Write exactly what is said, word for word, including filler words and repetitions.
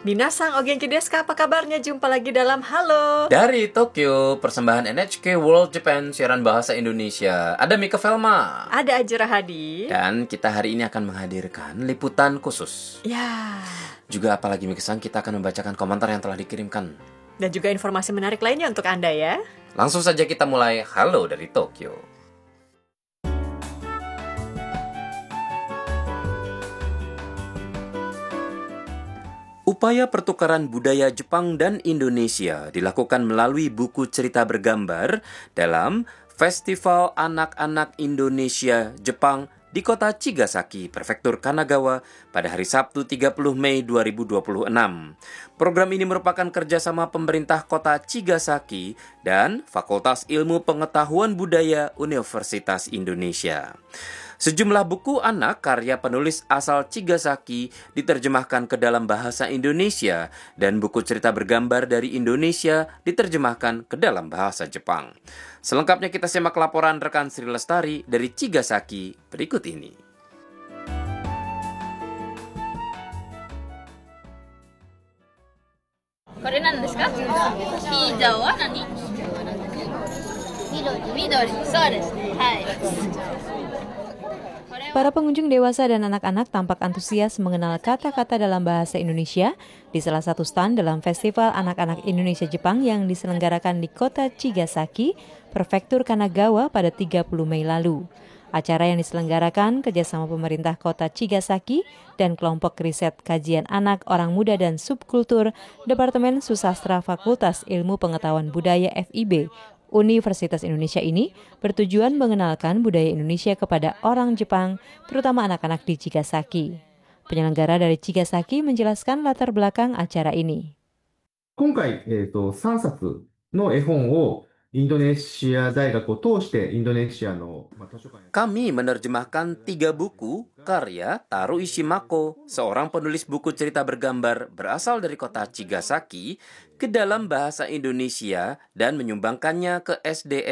Minasang o genki desu ka? Apa kabarnya? Jumpa lagi dalam Halo Dari Tokyo, persembahan N H K World Japan, siaran bahasa Indonesia. Ada Mika Velma. Ada Ajra Hadi. Dan kita hari ini akan menghadirkan liputan khusus. Ya. Juga apalagi Mika-san, kita akan membacakan komentar yang telah dikirimkan. Dan juga informasi menarik lainnya untuk Anda ya. Langsung saja kita mulai Halo dari Tokyo. Upaya pertukaran budaya Jepang dan Indonesia dilakukan melalui buku cerita bergambar dalam Festival Anak-anak Indonesia Jepang di kota Chigasaki, Prefektur Kanagawa pada hari Sabtu tiga puluh Mei dua ribu dua puluh enam. Program ini merupakan kerjasama pemerintah kota Chigasaki dan Fakultas Ilmu Pengetahuan Budaya Universitas Indonesia. Sejumlah buku anak karya penulis asal Chigasaki diterjemahkan ke dalam bahasa Indonesia dan buku cerita bergambar dari Indonesia diterjemahkan ke dalam bahasa Jepang. Selengkapnya kita simak laporan rekan Sri Lestari dari Chigasaki berikut ini. これなんですか？ピザは何？緑。そうですね。はい。 Para pengunjung dewasa dan anak-anak tampak antusias mengenal kata-kata dalam bahasa Indonesia di salah satu stand dalam Festival Anak-anak Indonesia Jepang yang diselenggarakan di kota Chigasaki, Prefektur Kanagawa pada tiga puluh Mei lalu. Acara yang diselenggarakan kerjasama pemerintah kota Chigasaki dan kelompok riset kajian anak, orang muda dan subkultur Departemen Susastra Fakultas Ilmu Pengetahuan Budaya F I B Universitas Indonesia ini bertujuan mengenalkan budaya Indonesia kepada orang Jepang, terutama anak-anak di Chigasaki. Penyelenggara dari Chigasaki menjelaskan latar belakang acara ini. 今回、えーと、さんさつの絵本をインドネシア大学を通してインドネシアの図書館 Kami menerjemahkan tiga buku karya Taro Ishimako, seorang penulis buku cerita bergambar berasal dari kota Chigasaki, ke dalam bahasa Indonesia dan menyumbangkannya ke S D